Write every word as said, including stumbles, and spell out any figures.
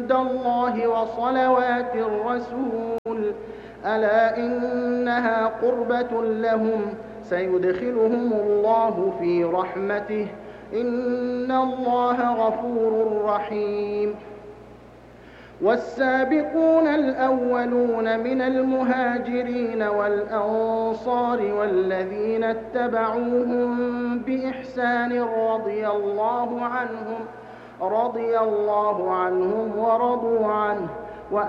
الله وصلوات الرسول ألا إنها قربة لهم سيدخلهم الله في رحمته إن الله غفور رحيم. والسابقون الأولون من المهاجرين والأنصار والذين اتبعوهم بإحسان رضي الله عنهم رضي الله عنهم ورضوا عنه